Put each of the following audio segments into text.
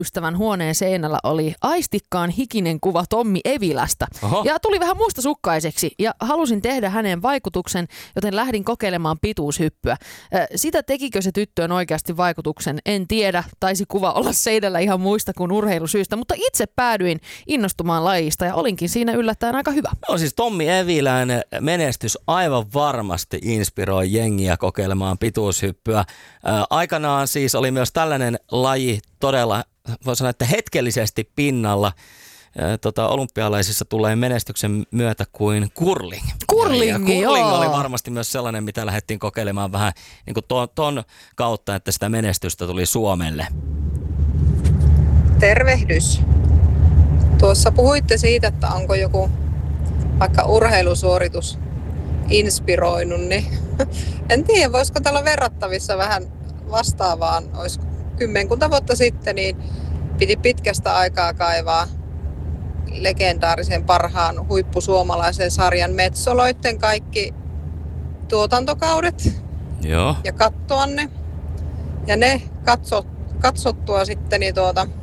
tyttöystävän huoneen seinällä oli aistikkaan hikinen kuva Tommi Evilästä. Oho. Ja tuli vähän mustasukkaiseksi ja halusin tehdä häneen vaikutuksen, joten lähdin kokeilemaan pituushyppyä. Sitä tekikö se tyttöön oikeasti vaikutuksen, en tiedä. Taisi kuva olla seinällä ihan muista kuin urheilusyistä, mutta itse päädyin innostumaan lajista ja olinkin siinä yllättäen aika hyvä. No siis Tommi Evilän menestys aivan varmasti inspiroi jengiä kokeilemaan pituushyppyä. Aikanaan siis oli myös tällainen laji todella, voi sanoa, että hetkellisesti pinnalla. Olympialaisissa tulee menestyksen myötä kuin curling. Curling oli varmasti myös sellainen, mitä lähdettiin kokeilemaan vähän niin kuin ton kautta, että sitä menestystä tuli Suomelle. Tervehdys. Tuossa puhuitte siitä, että onko joku vaikka urheilusuoritus inspiroinut, niin en tiedä, voisiko tällä verrattavissa vähän vastaavaan. Olisi 10 vuotta sitten, niin piti pitkästä aikaa kaivaa legendaarisen parhaan huippusuomalaisen sarjan Metsoloitten kaikki tuotantokaudet. Joo. Ja katsoa ne. Ja ne katsottua sitten niin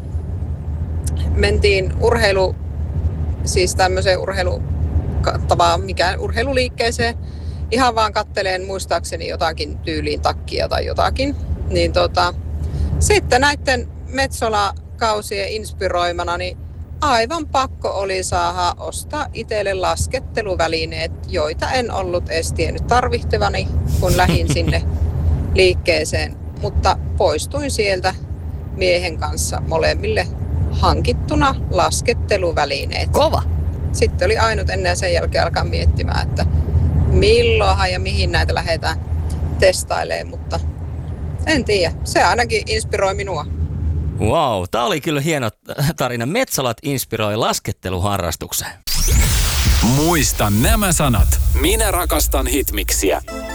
mentiin siis tämmöiseen urheiluliikkeeseen, ihan vaan katteleen muistaakseni jotakin tyyliin takkia tai jotakin. Niin sitten näiden Metsola-kausien inspiroimana, niin aivan pakko oli saada ostaa itselle lasketteluvälineet, joita en ollut edes tiennyt tarvitsevani, kun lähdin sinne liikkeeseen. Mutta poistuin sieltä miehen kanssa molemmille hankittuna lasketteluvälineet. Kova! Sitten oli ainut ennen sen jälkeen alkaa miettimään, että milloinhan ja mihin näitä lähdetään testailemaan, mutta en tiedä. Se ainakin inspiroi minua. Wow, tää oli kyllä hieno tarina. Metsolat inspiroi lasketteluharrastukseen. Muista nämä sanat. Minä rakastan hitmiksiä.